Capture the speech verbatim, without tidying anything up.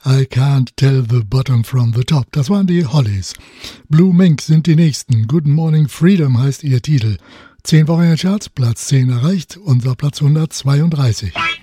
I can't tell the bottom from the top. Das waren die Hollies. Blue Mink sind die nächsten. Good Morning Freedom heißt ihr Titel. Zehn Wochen in den Charts, Platz zehn erreicht, unser Platz hundertzweiunddreißig.